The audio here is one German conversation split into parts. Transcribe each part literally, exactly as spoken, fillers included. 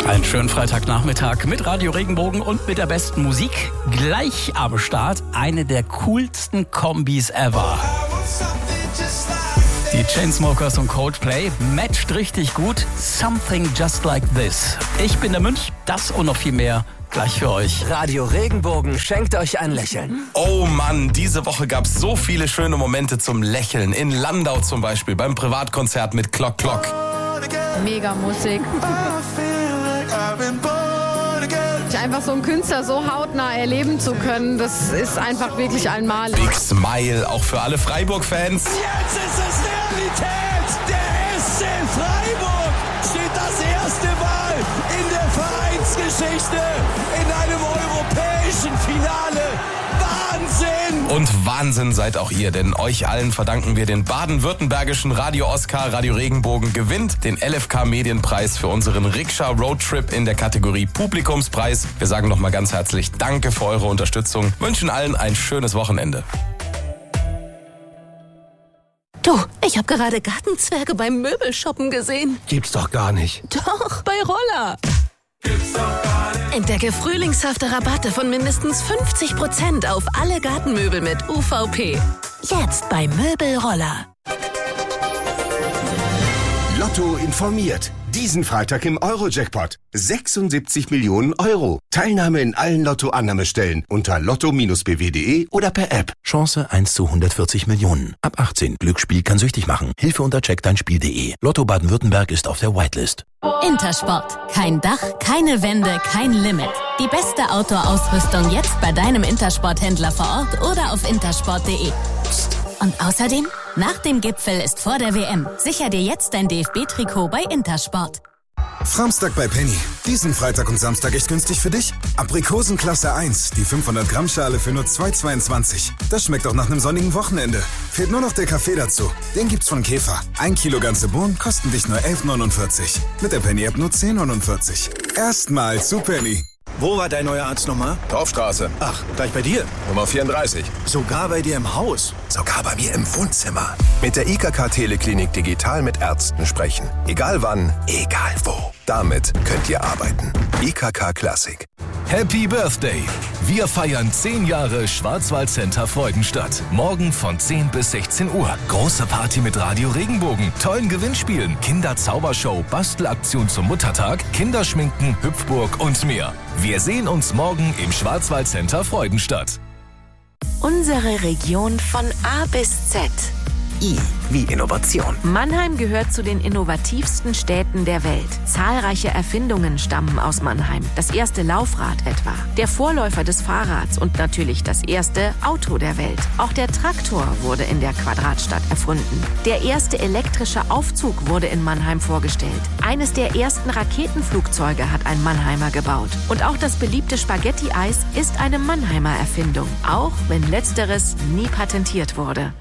Einen schönen Freitagnachmittag mit Radio Regenbogen und mit der besten Musik. Gleich am Start eine der coolsten Kombis ever. Die Chainsmokers und Coldplay matcht richtig gut. Something just like this. Ich bin der Münch, das und noch viel mehr gleich für euch. Radio Regenbogen schenkt euch ein Lächeln. Oh Mann, diese Woche gab es so viele schöne Momente zum Lächeln. In Landau zum Beispiel, beim Privatkonzert mit Clock Clock. Mega Musik. Einfach so einen Künstler so hautnah erleben zu können, das ist einfach wirklich einmalig. Big Smile, auch für alle Freiburg-Fans. Jetzt ist es Realität! Der S C Freiburg steht das erste Mal in der Vereinsgeschichte in einem europäischen Finale. Wahnsinn! Und Wahnsinn seid auch ihr, denn euch allen verdanken wir den baden-württembergischen Radio-Oscar. Radio Regenbogen gewinnt den L F K-Medienpreis für unseren Rikscha-Roadtrip in der Kategorie Publikumspreis. Wir sagen nochmal ganz herzlich Danke für eure Unterstützung, wünschen allen ein schönes Wochenende. Du, ich habe gerade Gartenzwerge beim Möbelshoppen gesehen. Gibt's doch gar nicht. Doch, bei Roller. Entdecke frühlingshafte Rabatte von mindestens fünfzig Prozent auf alle Gartenmöbel mit U V P. Jetzt bei Möbelroller. Lotto informiert. Diesen Freitag im Euro-Jackpot. sechsundsiebzig Millionen Euro. Teilnahme in allen Lotto-Annahmestellen unter lotto bindestrich b w punkt d e oder per App. Chance eins zu hundertvierzig Millionen. Ab achtzehn. Glücksspiel kann süchtig machen. Hilfe unter check dein spiel punkt d e. Lotto Baden-Württemberg ist auf der Whitelist. Intersport. Kein Dach, keine Wände, kein Limit. Die beste Outdoor-Ausrüstung jetzt bei deinem Intersport-Händler vor Ort oder auf intersport punkt d e. Psst. Und außerdem, nach dem Gipfel ist vor der W M. Sicher dir jetzt dein D F B-Trikot bei Intersport. Framstag bei Penny. Diesen Freitag und Samstag echt günstig für dich. Aprikosen Klasse eins, die fünfhundert Gramm Schale für nur zwei Euro zweiundzwanzig. Das schmeckt auch nach einem sonnigen Wochenende. Fehlt nur noch der Kaffee dazu. Den gibt's von Käfer. Ein Kilo ganze Bohnen kosten dich nur elf neunundvierzig. Mit der Penny-App nur zehn neunundvierzig. Erstmal zu Penny. Wo war dein neuer Arzt nochmal? Dorfstraße. Ach, gleich bei dir? Nummer vierunddreißig. Sogar bei dir im Haus? Sogar bei mir im Wohnzimmer. Mit der I K K-Teleklinik digital mit Ärzten sprechen. Egal wann, egal wo. Damit könnt ihr arbeiten. I K K Classic. Happy Birthday! Wir feiern zehn Jahre Schwarzwaldcenter Freudenstadt. Morgen von zehn bis sechzehn Uhr. Große Party mit Radio Regenbogen, tollen Gewinnspielen, Kinderzaubershow, Bastelaktion zum Muttertag, Kinderschminken, Hüpfburg und mehr. Wir sehen uns morgen im Schwarzwaldcenter Freudenstadt. Unsere Region von A bis Z. I wie Innovation. Mannheim gehört zu den innovativsten Städten der Welt. Zahlreiche Erfindungen stammen aus Mannheim. Das erste Laufrad etwa, der Vorläufer des Fahrrads und natürlich das erste Auto der Welt. Auch der Traktor wurde in der Quadratstadt erfunden. Der erste elektrische Aufzug wurde in Mannheim vorgestellt. Eines der ersten Raketenflugzeuge hat ein Mannheimer gebaut. Und auch das beliebte Spaghetti-Eis ist eine Mannheimer Erfindung, auch wenn letzteres nie patentiert wurde.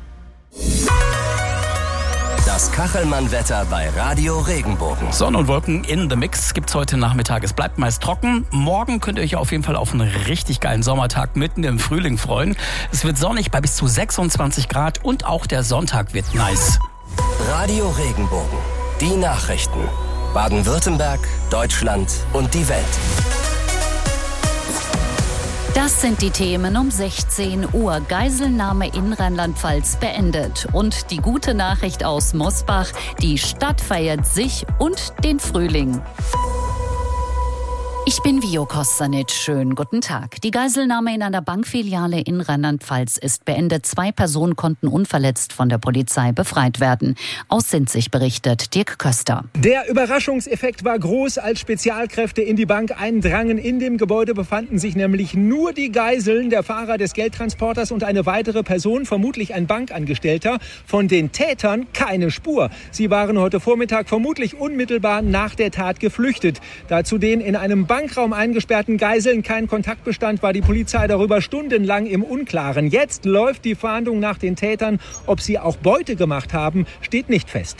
Das Kachelmann-Wetter bei Radio Regenbogen. Sonne und Wolken in the Mix gibt's heute Nachmittag. Es bleibt meist trocken. Morgen könnt ihr euch auf jeden Fall auf einen richtig geilen Sommertag mitten im Frühling freuen. Es wird sonnig bei bis zu sechsundzwanzig Grad und auch der Sonntag wird nice. Radio Regenbogen. Die Nachrichten. Baden-Württemberg, Deutschland und die Welt. Das sind die Themen um sechzehn Uhr. Geiselnahme in Rheinland-Pfalz beendet. Und die gute Nachricht aus Mosbach, die Stadt feiert sich und den Frühling. Ich bin Vio Kostanic. Schönen guten Tag. Die Geiselnahme in einer Bankfiliale in Rheinland-Pfalz ist beendet. Zwei Personen konnten unverletzt von der Polizei befreit werden. Aus Sinzig berichtet Dirk Köster. Der Überraschungseffekt war groß, als Spezialkräfte in die Bank eindrangen. In dem Gebäude befanden sich nämlich nur die Geiseln, der Fahrer des Geldtransporters und eine weitere Person, vermutlich ein Bankangestellter. Von den Tätern keine Spur. Sie waren heute Vormittag vermutlich unmittelbar nach der Tat geflüchtet. Da zu den in einem Bankraum eingesperrten Geiseln kein Kontakt bestand, war die Polizei darüber stundenlang im Unklaren. Jetzt läuft die Fahndung nach den Tätern. Ob sie auch Beute gemacht haben, steht nicht fest.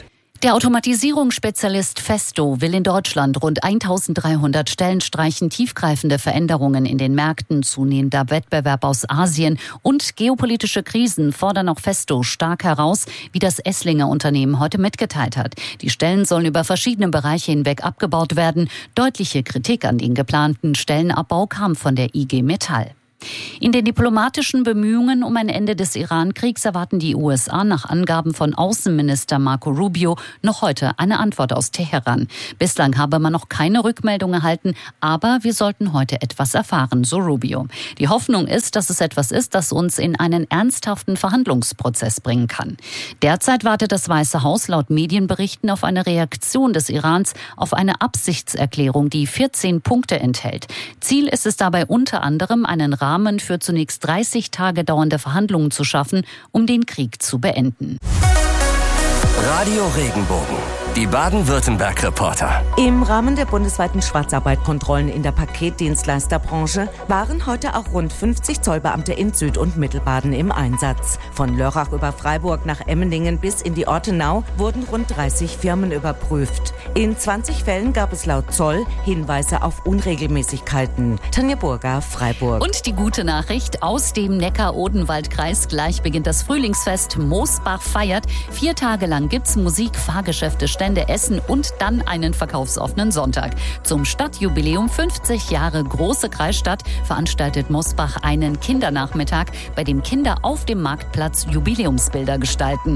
Der Automatisierungsspezialist Festo will in Deutschland rund eintausenddreihundert Stellen streichen. Tiefgreifende Veränderungen in den Märkten, zunehmender Wettbewerb aus Asien und geopolitische Krisen fordern auch Festo stark heraus, wie das Esslinger Unternehmen heute mitgeteilt hat. Die Stellen sollen über verschiedene Bereiche hinweg abgebaut werden. Deutliche Kritik an den geplanten Stellenabbau kam von der I G Metall. In den diplomatischen Bemühungen um ein Ende des Iran-Kriegs erwarten die U S A nach Angaben von Außenminister Marco Rubio noch heute eine Antwort aus Teheran. Bislang habe man noch keine Rückmeldung erhalten, aber wir sollten heute etwas erfahren, so Rubio. Die Hoffnung ist, dass es etwas ist, das uns in einen ernsthaften Verhandlungsprozess bringen kann. Derzeit wartet das Weiße Haus laut Medienberichten auf eine Reaktion des Irans auf eine Absichtserklärung, die vierzehn Punkte enthält. Ziel ist es dabei unter anderem, einen Rahmen für zunächst dreißig Tage dauernde Verhandlungen zu schaffen, um den Krieg zu beenden. Radio Regenbogen, die Baden-Württemberg-Reporter. Im Rahmen der bundesweiten Schwarzarbeitkontrollen in der Paketdienstleisterbranche waren heute auch rund fünfzig Zollbeamte in Süd- und Mittelbaden im Einsatz. Von Lörrach über Freiburg nach Emmendingen bis in die Ortenau wurden rund dreißig Firmen überprüft. In zwanzig Fällen gab es laut Zoll Hinweise auf Unregelmäßigkeiten. Tanja Burger, Freiburg. Und die gute Nachricht, aus dem Neckar-Odenwald-Kreis gleich beginnt das Frühlingsfest. Moosbach feiert. Vier Tage lang gibt's Musik, Fahrgeschäfte, Stände, Essen und dann einen verkaufsoffenen Sonntag. Zum Stadtjubiläum fünfzig Jahre große Kreisstadt veranstaltet Moosbach einen Kindernachmittag, bei dem Kinder auf dem Marktplatz Jubiläumsbilder gestalten.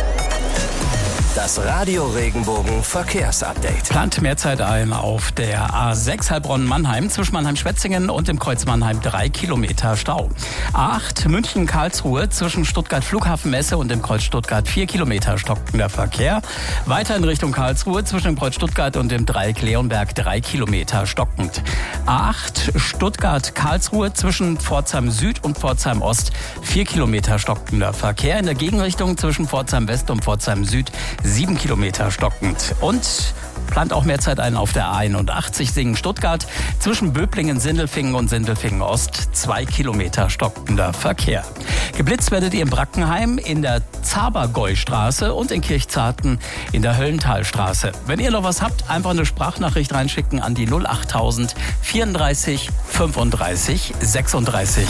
Das Radio Regenbogen Verkehrsupdate. Plant mehr Zeit ein auf der A sechs Heilbronn-Mannheim zwischen Mannheim-Schwetzingen und dem Kreuz Mannheim drei Kilometer Stau. A acht München-Karlsruhe zwischen Stuttgart-Flughafen-Messe und dem Kreuz Stuttgart vier Kilometer stockender Verkehr. Weiter in Richtung Karlsruhe zwischen dem Kreuz Stuttgart und dem Dreieck Leonberg drei Kilometer stockend. A acht Stuttgart-Karlsruhe zwischen Pforzheim Süd und Pforzheim Ost vier Kilometer stockender Verkehr. In der Gegenrichtung zwischen Pforzheim West und Pforzheim Süd sieben Kilometer stockend. Und plant auch mehr Zeit ein auf der A einundachtzig Singen-Stuttgart zwischen Böblingen, Sindelfingen und Sindelfingen Ost zwei Kilometer stockender Verkehr. Geblitzt werdet ihr in Brackenheim in der Zabergäustraße und in Kirchzarten in der Höllentalstraße. Wenn ihr noch was habt, einfach eine Sprachnachricht reinschicken an die null achttausend vierunddreißig fünfunddreißig sechsunddreißig.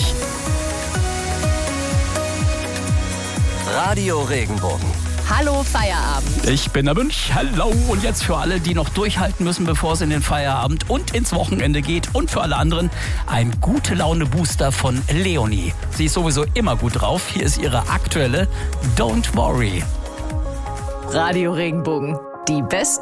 Radio Regenbogen. Hallo Feierabend. Ich bin der Münch. Hallo. Und jetzt für alle, die noch durchhalten müssen, bevor es in den Feierabend und ins Wochenende geht. Und für alle anderen ein Gute-Laune-Booster von Leonie. Sie ist sowieso immer gut drauf. Hier ist ihre aktuelle Don't Worry. Radio Regenbogen. Die beste